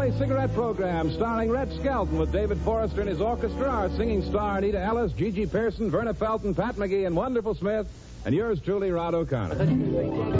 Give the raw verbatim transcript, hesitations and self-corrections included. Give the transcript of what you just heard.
Family Cigarette Program, starring Red Skelton with David Forrester and his orchestra, our singing star Anita Ellis, Gigi Pearson, Verna Felton, Pat McGee, and Wonderful Smith, and yours truly, Rod O'Connor.